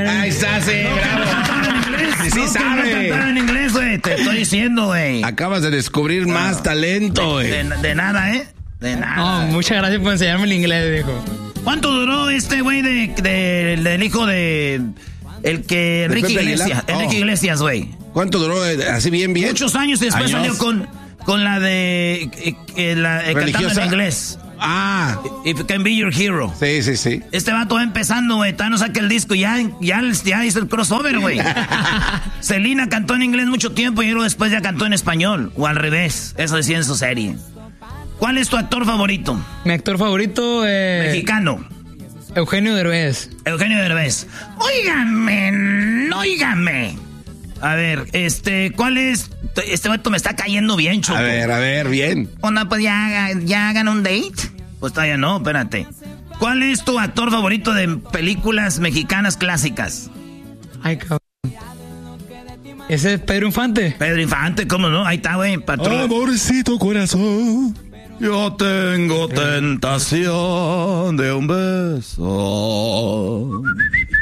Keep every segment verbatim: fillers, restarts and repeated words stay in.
Ahí está, sí, bravo. Sí, sí, sabe. No en inglés, güey. Te estoy diciendo, güey. Acabas de descubrir no. más talento, güey. De, de, de nada, ¿eh? De nada. No, muchas gracias por enseñarme el inglés, viejo. ¿Cuánto duró este güey de, de, del hijo de... El que... Enrique Iglesias. Oh. Enrique Iglesias, güey. ¿Cuánto duró? Así bien, bien. Muchos años y después ¿Años? salió con, con la de... Eh, eh, la, eh, cantando en inglés. Ah. If it can be your hero. Sí, sí, sí. Este vato va empezando, güey. Todavía no saca el disco. Ya, ya, ya hizo el crossover, güey. Selena cantó en inglés mucho tiempo y luego después ya cantó en español. O al revés. Eso decía en su serie. ¿Cuál es tu actor favorito? Mi actor favorito... Eh... Mexicano. Eugenio Derbez. Eugenio Derbez. Óigame, óigame. A ver, este, ¿cuál es? Este vato me está cayendo bien, Choco. A ver, a ver, bien. Onda, pues ya, ya hagan un date. Pues todavía no, espérate. ¿Cuál es tu actor favorito de películas mexicanas clásicas? Ay, cabrón. ¿Ese es Pedro Infante? Pedro Infante, ¿cómo no? Ahí está, güey. Patrón. Amorcito corazón. Yo tengo tentación de un beso.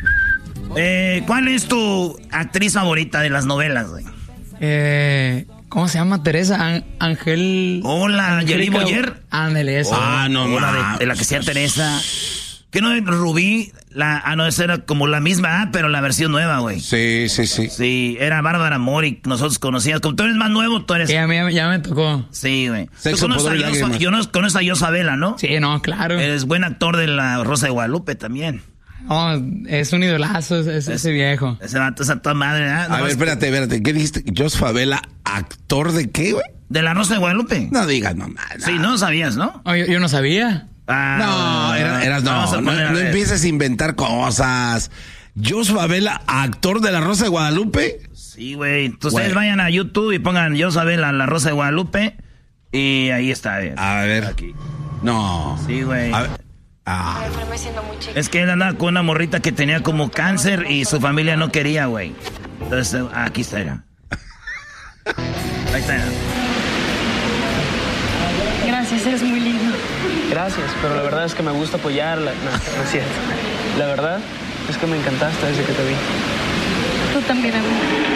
Eh, ¿Cuál es tu actriz favorita de las novelas, güey? Eh, ¿Cómo se llama? Teresa An- Ángel. Hola, Yeri Boyer. Ándale, esa. Ah, no, Hola, de, de la que sea Teresa. ¿Qué no es Rubí? La, ah, no, esa era como la misma, ah, pero la versión nueva, güey. Sí, sí, sí. Sí, era Bárbara Mori, nosotros conocíamos. Como tú eres más nuevo, tú eres... Sí, a mí ya me tocó. Sí, güey. Sexo, Tú conoces a Yosa, yo no conozco a Yosabela, ¿no? Sí, no, claro. Eres buen actor de La Rosa de Guadalupe también. No, es un idolazo ese, es, ese viejo. Ese vato es a toda madre, ¿eh? A ver, espérate, espérate. ¿Qué dijiste? ¿Jos Favela, actor de qué, güey? De La Rosa de Guadalupe. No digas nomás. No. Sí, no sabías, ¿no? Oh, yo, yo no sabía. Ah, no, eras, eras no, no, no empieces a inventar cosas. Jos Favela, actor de La Rosa de Guadalupe. Sí, güey. Entonces ustedes vayan a YouTube y pongan Jos Favela, La Rosa de Guadalupe. Y ahí está. A ver. A ver. Aquí. No. Sí, güey. Ah. Es que él andaba con una morrita que tenía como cáncer y su familia no quería, güey. Entonces, aquí está. Ya. Ahí está. Ya. Gracias, eres muy lindo. Gracias, pero la verdad es que me gusta apoyarla. No, no es cierto. La verdad es que me encantaste desde que te vi. Tú también, amigo.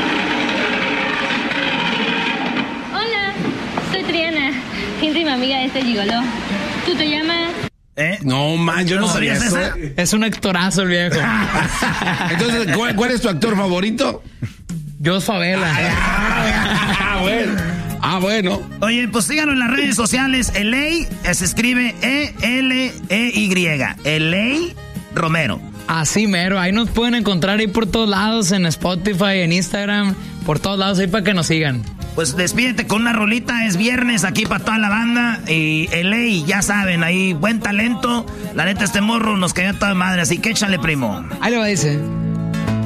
Hola, soy Triana, íntima amiga de este gigoló. ¿Tú te llamas? ¿Eh? No, man, yo no, no sabía eso. Esa? Es un actorazo el viejo. Entonces, ¿cuál, ¿cuál es tu actor favorito? Jos Favela. Ah, bueno. Ah, bueno. Oye, pues síganos en las redes sociales. Eley se escribe E L E Y. Eley Romero. Así mero, ahí nos pueden encontrar ahí por todos lados, en Spotify, en Instagram, por todos lados ahí para que nos sigan. Pues despídete con una rolita, es viernes aquí para toda la banda. Y Eley, ya saben, ahí buen talento. La neta, este morro nos cayó a toda madre, así que échale, primo. Ahí lo va, dice.